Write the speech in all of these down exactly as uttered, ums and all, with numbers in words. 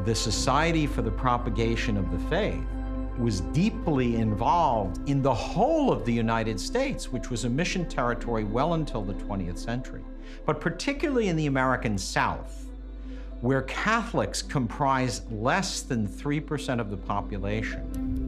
the Society for the Propagation of the Faith was deeply involved in the whole of the United States, which was a mission territory well until the twentieth century, but particularly in the American South, where Catholics comprise less than three percent of the population.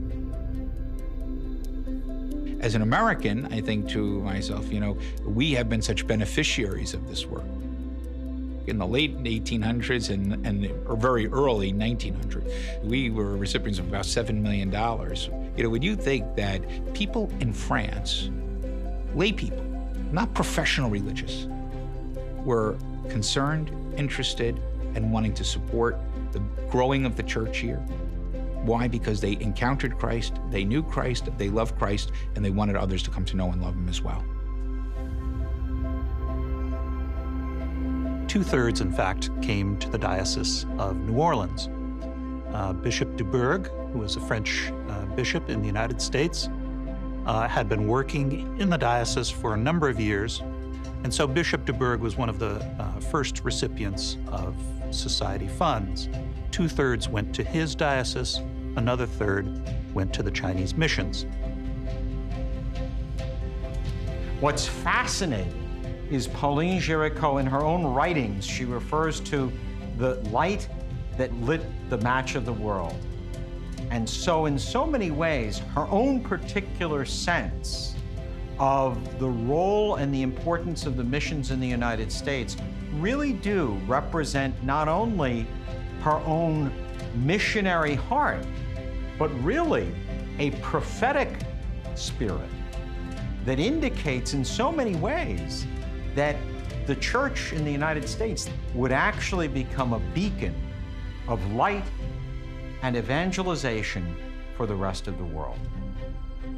As an American, I think to myself, you know, we have been such beneficiaries of this work. In the late eighteen hundreds and, and or very early nineteen hundreds, we were recipients of about seven million dollars. You know, when you think that people in France, lay people, not professional religious, were concerned, interested, and wanting to support the growing of the church here. Why? Because they encountered Christ, they knew Christ, they loved Christ, and they wanted others to come to know and love him as well. Two-thirds, in fact, came to the Diocese of New Orleans. Uh, Bishop Dubourg, who was a French uh, bishop in the United States, uh, had been working in the diocese for a number of years, and so Bishop Dubourg was one of the uh, first recipients of society funds. Two-thirds went to his diocese, another third went to the Chinese missions. What's fascinating is Pauline Géricault, in her own writings, she refers to the light that lit the match of the world. And so in so many ways, her own particular sense of the role and the importance of the missions in the United States really do represent not only her own missionary heart, but really a prophetic spirit that indicates in so many ways that the church in the United States would actually become a beacon of light and evangelization for the rest of the world.